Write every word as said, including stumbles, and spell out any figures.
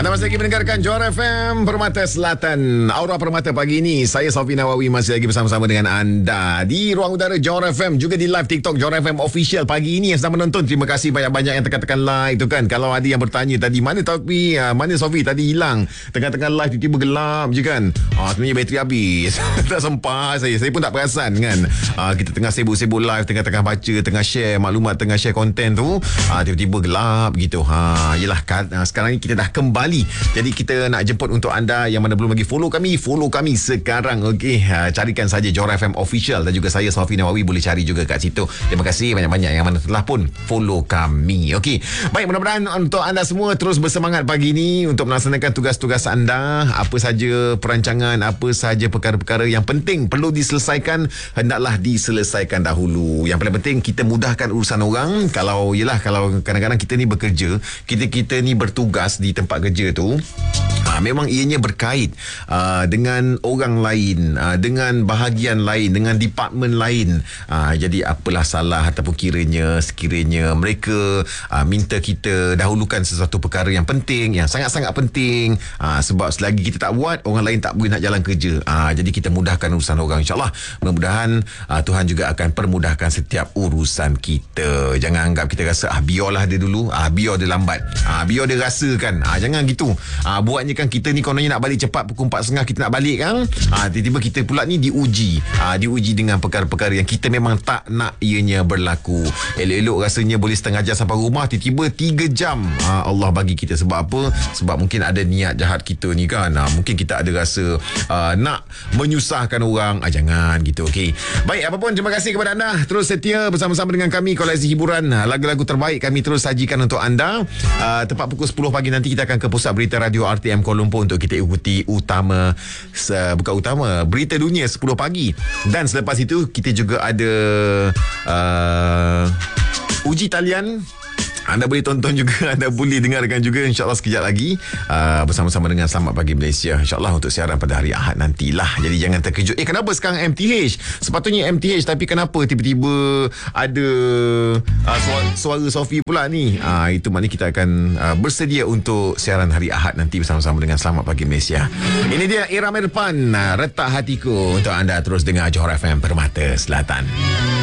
Anda masih lagi mendengarkan Johor F M Permata Selatan. Aura Permata pagi ini, saya Sofi Nawawi masih lagi bersama-sama dengan anda di ruang udara Johor F M, juga di live TikTok Johor F M Official. Pagi ini yang sedang menonton, terima kasih banyak-banyak yang tekan-tekan like tu kan. Kalau ada yang bertanya tadi, mana Sofi, mana Sofi tadi hilang tengah-tengah live, tiba-tiba gelap je kan. Ah, sebenarnya bateri habis. Tak sempat saya. Saya pun tak perasan kan. Ah, kita tengah sibuk-sibuk live, tengah-tengah baca, tengah share maklumat, tengah share konten tu, ah, tiba-tiba gelap gitu. Ha, yelah kan, ah, sekarang ni kita dah kembali. Jadi kita nak jemput untuk anda yang mana belum lagi follow kami, follow kami sekarang. Okey, ha, carikan saja Johor F M Official, dan juga saya Sofi Nawawi boleh cari juga kat situ. Terima kasih banyak-banyak yang mana telah pun follow kami. Okey, baik, mudah-mudahan untuk anda semua terus bersemangat pagi ini untuk melaksanakan tugas-tugas anda. Apa saja perancangan, apa saja perkara-perkara yang penting perlu diselesaikan, hendaklah diselesaikan dahulu. Yang paling penting kita mudahkan urusan orang. Kalau yelah, kalau kadang-kadang kita ni bekerja, kita-kita ni bertugas di tempat kerja tu, ha, memang ianya berkait uh, dengan orang lain, uh, dengan bahagian lain, dengan departmen lain. Uh, jadi apalah salah ataupun kiranya sekiranya mereka uh, minta kita dahulukan sesuatu perkara yang penting, yang sangat-sangat penting, uh, sebab selagi kita tak buat, orang lain tak boleh nak jalan kerja. Uh, jadi kita mudahkan urusan orang, insyaAllah. Mudah-mudahan uh, Tuhan juga akan permudahkan setiap urusan kita. Jangan anggap kita rasa ah biarlah dia dulu, ah biar dia lambat, ah biar dia rasakan. Ah jangan gitu. Ah buatnya kan kita ni kononnya nak balik cepat pukul empat tiga puluh kita nak balik kan. Ah tiba-tiba kita pula ni diuji. Ah diuji dengan perkara-perkara yang kita memang tak nak ianya berlaku. Elok-elok rasanya boleh setengah jam sampai rumah, tiba-tiba tiga jam. Ah Allah bagi kita, sebab apa? Sebab mungkin ada niat jahat kita ni kan. Ah mungkin kita ada rasa ah, nak menyusahkan orang. Ah jangan gitu. Okey. Baik, apa pun terima kasih kepada anda terus setia bersama-sama dengan kami koleksi hiburan. Ah, lagu-lagu terbaik kami terus sajikan untuk anda. Ah, tepat pukul sepuluh pagi nanti kita akan ke Pusat Berita Radio R T M Kuala Lumpur untuk kita ikuti utama se, bukan utama berita dunia sepuluh pagi, dan selepas itu kita juga ada uh, uji talian. Anda boleh tonton juga, anda boleh dengarkan juga insyaAllah sekejap lagi uh, bersama-sama dengan Selamat Pagi Malaysia, insyaAllah untuk siaran pada hari Ahad nantilah. Jadi jangan terkejut, eh kenapa sekarang M T H? Sepatutnya M T H, tapi kenapa tiba-tiba ada uh, suara, suara Sofi pula ni? uh, Itu maknanya kita akan uh, bersedia untuk siaran hari Ahad nanti bersama-sama dengan Selamat Pagi Malaysia. Ini dia Ira Merpan, uh, Retak Hatiku, untuk anda terus dengar Johor F M Permata Selatan.